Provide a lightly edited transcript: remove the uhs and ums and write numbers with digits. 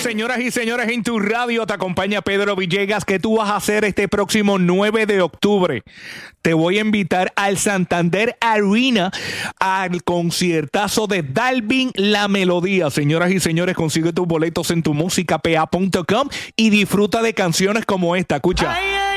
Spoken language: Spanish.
Señoras y señores, en tu radio te acompaña Pedro Villegas. ¿Qué tú vas a hacer este próximo 9 de octubre? Te voy a invitar al Santander Arena al conciertazo de Dalvin La Melodía. Señoras y señores, consigue tus boletos en tumusicapa.com y disfruta de canciones como esta. Escucha.